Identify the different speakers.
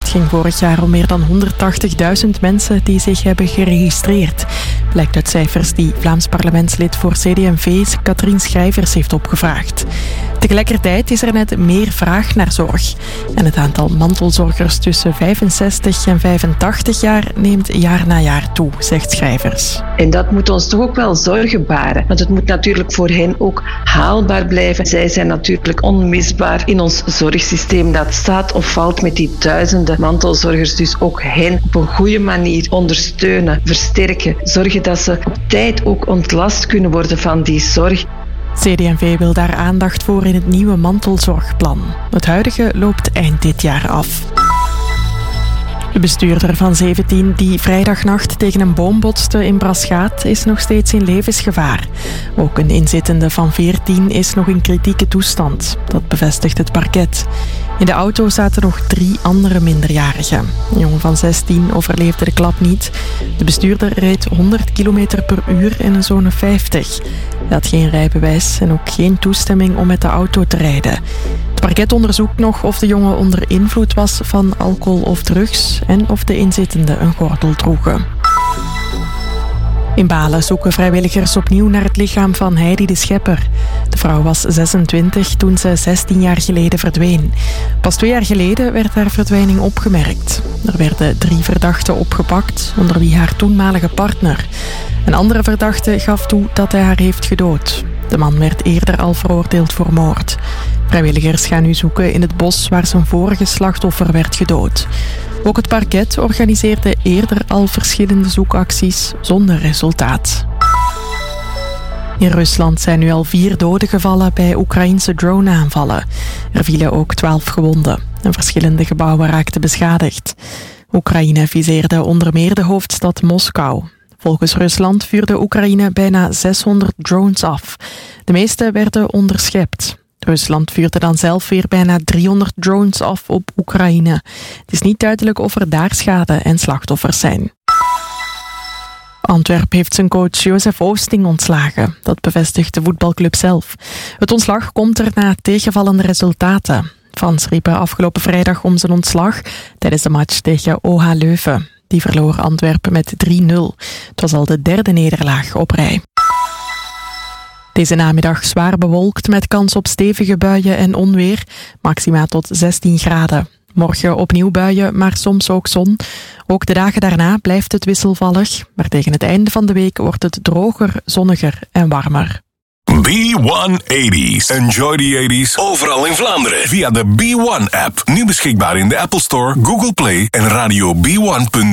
Speaker 1: ging vorig jaar om meer dan 180.000 mensen die zich hebben geregistreerd. Blijkt uit cijfers die Vlaams parlementslid voor CD&V Katrien Schrijvers heeft opgevraagd. Tegelijkertijd is er net meer vraag naar zorg. En het aantal mantelzorgers tussen 65 en 85 jaar neemt jaar na jaar toe, zegt Schrijvers.
Speaker 2: En dat moet ons toch ook wel zorgen baren. Want het moet natuurlijk voor hen ook haalbaar blijven. Zij zijn natuurlijk onmisbaar in ons zorgsysteem. Dat staat of valt met die duizenden mantelzorgers. Dus ook hen op een goede manier ondersteunen, versterken. Zorgen dat ze op tijd ook ontlast kunnen worden van die zorg.
Speaker 1: CD&V wil daar aandacht voor in het nieuwe mantelzorgplan. Het huidige loopt eind dit jaar af. De bestuurder van 17 die vrijdagnacht tegen een boom botste in Braschaat is nog steeds in levensgevaar. Ook een inzittende van 14 is nog in kritieke toestand. Dat bevestigt het parket. In de auto zaten nog 3 andere minderjarigen. Een jongen van 16 overleefde de klap niet. De bestuurder reed 100 km per uur in een zone 50. Hij had geen rijbewijs en ook geen toestemming om met de auto te rijden. Het parket onderzoekt nog of de jongen onder invloed was van alcohol of drugs en of de inzittenden een gordel droegen. In Balen zoeken vrijwilligers opnieuw naar het lichaam van Heidi de Schepper. De vrouw was 26 toen ze 16 jaar geleden verdween. Pas 2 jaar geleden werd haar verdwijning opgemerkt. Er werden 3 verdachten opgepakt, onder wie haar toenmalige partner. Een andere verdachte gaf toe dat hij haar heeft gedood. De man werd eerder al veroordeeld voor moord. Vrijwilligers gaan nu zoeken in het bos waar zijn vorige slachtoffer werd gedood. Ook het parket organiseerde eerder al verschillende zoekacties zonder resultaat. In Rusland zijn nu al 4 doden gevallen bij Oekraïnse drone-aanvallen. Er vielen ook 12 gewonden en verschillende gebouwen raakten beschadigd. Oekraïne viseerde onder meer de hoofdstad Moskou. Volgens Rusland vuurde Oekraïne bijna 600 drones af. De meeste werden onderschept. Rusland vuurde dan zelf weer bijna 300 drones af op Oekraïne. Het is niet duidelijk of er daar schade en slachtoffers zijn. Antwerp heeft zijn coach Jozef Oosting ontslagen. Dat bevestigt de voetbalclub zelf. Het ontslag komt er na tegenvallende resultaten. Fans riepen afgelopen vrijdag om zijn ontslag tijdens de match tegen OH Leuven. Die verloor Antwerpen met 3-0. Het was al de 3e nederlaag op rij. Deze namiddag zwaar bewolkt met kans op stevige buien en onweer. Maxima tot 16 graden. Morgen opnieuw buien, maar soms ook zon. Ook de dagen daarna blijft het wisselvallig. Maar tegen het einde van de week wordt het droger, zonniger en warmer.
Speaker 3: B180's. Enjoy the 80's overal in Vlaanderen. Via de B1-app. Nu beschikbaar in de Apple Store, Google Play en radio B1.be.